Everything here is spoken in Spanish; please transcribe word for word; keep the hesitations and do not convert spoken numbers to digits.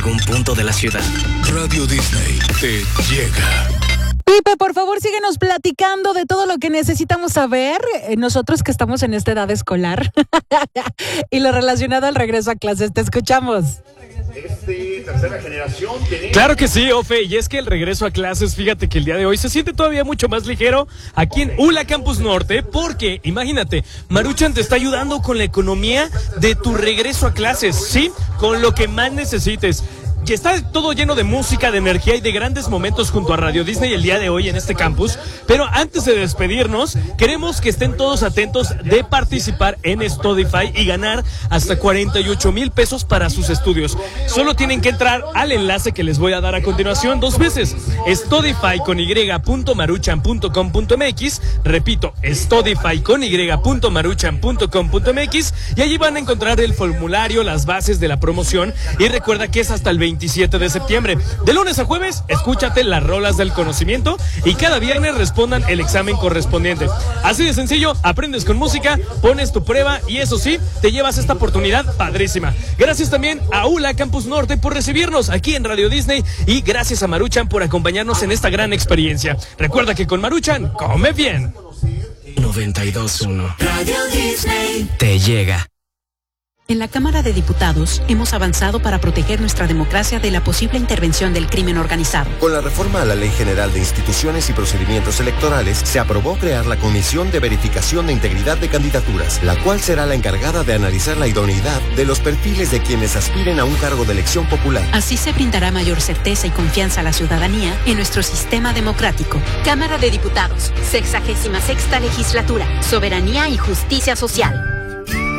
algún punto de la ciudad. Radio Disney te llega. Pipe, por favor, síguenos platicando de todo lo que necesitamos saber, eh, nosotros que estamos en esta edad escolar y lo relacionado al regreso a clases. Te escuchamos. Este, tercera generación. Tenemos... Claro que sí, Ofe, y es que el regreso a clases, fíjate que el día de hoy se siente todavía mucho más ligero aquí en U L A Campus Norte, porque, imagínate, Maruchan te está ayudando con la economía de tu regreso a clases, ¿sí? Con lo que más necesites. Que está todo lleno de música, de energía y de grandes momentos junto a Radio Disney el día de hoy en este campus. Pero antes de despedirnos, queremos que estén todos atentos de participar en Studify y ganar hasta cuarenta y ocho mil pesos para sus estudios. Solo tienen que entrar al enlace que les voy a dar a continuación dos veces. Studify con y punto maruchan punto com punto mx. Repito, Studify con y punto maruchan punto com punto mx. Y allí van a encontrar el formulario, las bases de la promoción. Y recuerda que es hasta el veintisiete de septiembre. De lunes a jueves, escúchate las rolas del conocimiento y cada viernes respondan el examen correspondiente. Así de sencillo, aprendes con música, pones tu prueba y eso sí, te llevas esta oportunidad padrísima. Gracias también a U L A Campus Norte por recibirnos aquí en Radio Disney y gracias a Maruchan por acompañarnos en esta gran experiencia. Recuerda que con Maruchan, come bien. noventa y dos punto uno Radio Disney te llega. En la Cámara de Diputados hemos avanzado para proteger nuestra democracia de la posible intervención del crimen organizado. Con la reforma a la Ley General de Instituciones y Procedimientos Electorales, se aprobó crear la Comisión de Verificación de Integridad de Candidaturas, la cual será la encargada de analizar la idoneidad de los perfiles de quienes aspiren a un cargo de elección popular. Así se brindará mayor certeza y confianza a la ciudadanía en nuestro sistema democrático. Cámara de Diputados, sexagésima sexta legislatura, Soberanía y Justicia Social.